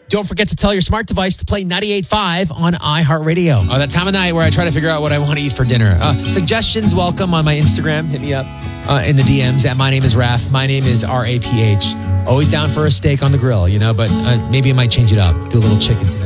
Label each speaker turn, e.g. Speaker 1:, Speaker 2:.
Speaker 1: Don't forget to tell your smart device to play 98.5 on iHeartRadio.
Speaker 2: Oh, that time of night where I try to figure out what I want to eat for dinner. Suggestions welcome on my Instagram. Hit me up in the DMs at My Name is Raph. My name is RAPH. Always down for a steak on the grill, but maybe I might change it up. Do a little chicken today.